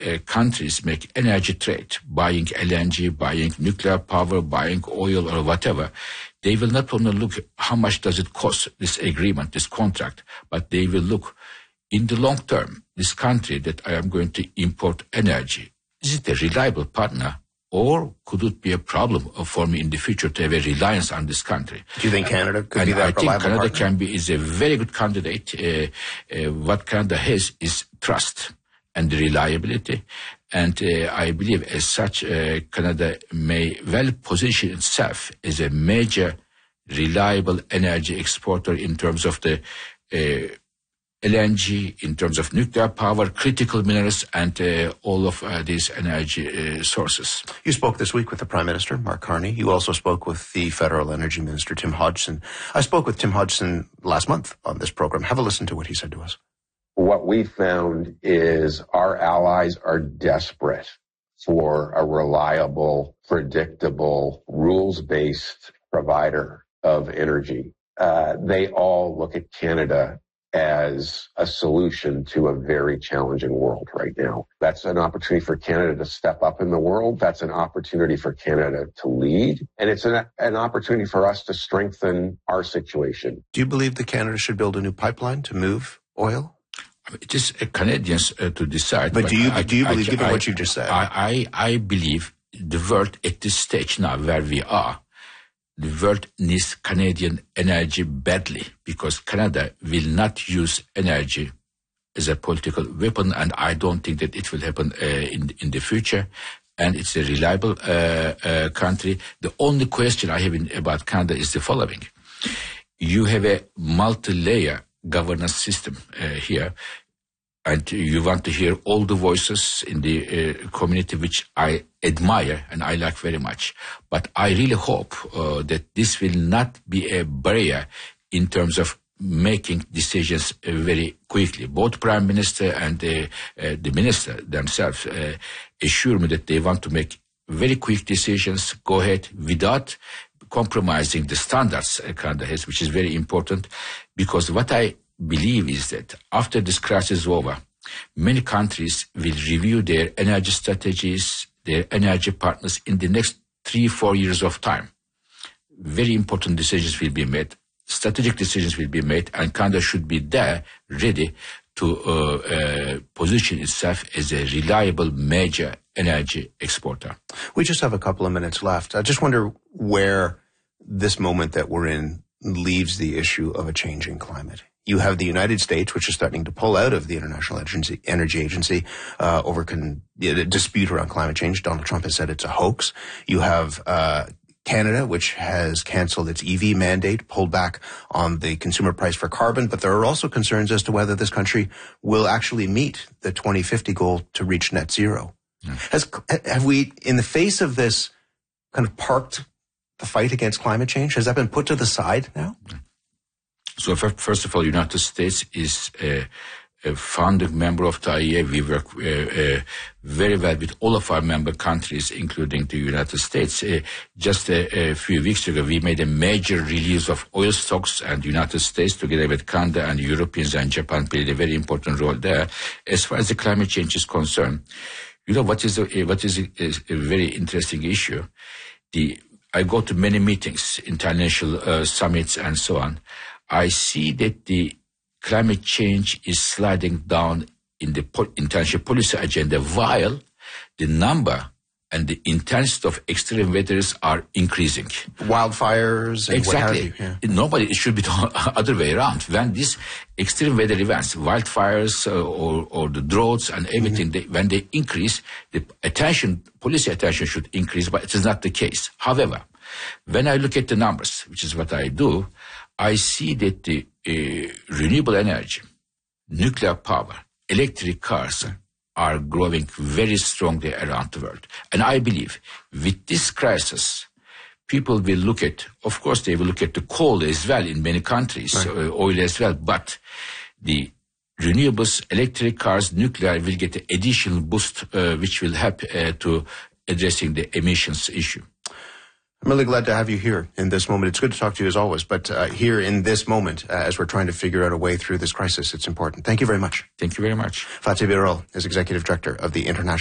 countries make energy trade, buying LNG, buying nuclear power, buying oil or whatever, they will not only look how much does it cost, this agreement, this contract, but they will look in the long term, this country that I am going to import energy, is it a reliable partner? Or could it be a problem for me in the future to have a reliance on this country? Do you think Canada could be that reliable partner? I think Canada is a very good candidate. What Canada has is trust and reliability. And I believe as such, Canada may well position itself as a major reliable energy exporter in terms of the LNG, in terms of nuclear power, critical minerals, and all of these energy sources. You spoke this week with the Prime Minister, Mark Carney. You also spoke with the Federal Energy Minister, Tim Hodgson. I spoke with Tim Hodgson last month on this program. Have a listen to what he said to us. What we found is our allies are desperate for a reliable, predictable, rules-based provider of energy. They all look at Canada as a solution to a very challenging world right now. That's an opportunity for Canada to step up in the world. That's an opportunity for Canada to lead. And it's an opportunity for us to strengthen our situation. Do you believe that Canada should build a new pipeline to move oil? It is Canadians to decide. But do you believe, given what you just said? I believe the world at this stage now where we are, the world needs Canadian energy badly because Canada will not use energy as a political weapon, and I don't think that it will happen in the future. And it's a reliable country. The only question I have about Canada is the following. You have a multi-layer governance system here, and you want to hear all the voices in the community, which I admire and I like very much. But I really hope that this will not be a barrier in terms of making decisions very quickly. Both Prime Minister and the Minister themselves assure me that they want to make very quick decisions, go ahead without compromising the standards Canada has, which is very important, because what I believe is that after this crisis is over, many countries will review their energy strategies, their energy partners in the next 3-4 years of time. Very important decisions will be made, strategic decisions will be made, and Canada should be there ready to position itself as a reliable major energy exporter. We just have a couple of minutes left. I just wonder where this moment that we're in leaves the issue of a changing climate. You have the United States, which is threatening to pull out of the International Energy Agency over a dispute around climate change. Donald Trump has said it's a hoax. You have Canada, which has canceled its EV mandate, pulled back on the consumer price for carbon, but there are also concerns as to whether this country will actually meet the 2050 goal to reach net zero. Have we, in the face of this, kind of parked the fight against climate change? Has that been put to the side now? So first of all, United States is a founding member of the IEA. We work very well with all of our member countries, including the United States. Just a few weeks ago, we made a major release of oil stocks, and the United States, together with Canada and Europeans and Japan, played a very important role there. As far as the climate change is concerned, you know what is a very interesting issue? I go to many meetings, international summits, and so on. I see that the climate change is sliding down in the international policy agenda, while the number and the intensity of extreme weathers are increasing. Wildfires and exactly. What have you. Yeah. Nobody, it should be the other way around. When these extreme weather events, wildfires or the droughts and everything, when they increase, the policy attention should increase, but it is not the case. However, when I look at the numbers, which is what I do, I see that the renewable energy, nuclear power, electric cars are growing very strongly around the world. And I believe with this crisis, people will look at, of course, they will look at the coal as well in many countries, right. Oil as well, but the renewables, electric cars, nuclear will get an additional boost, which will help to addressing the emissions issue. I'm really glad to have you here in this moment. It's good to talk to you as always, but here in this moment, as we're trying to figure out a way through this crisis, it's important. Thank you very much. Thank you very much. Fatih Birol is Executive Director of the International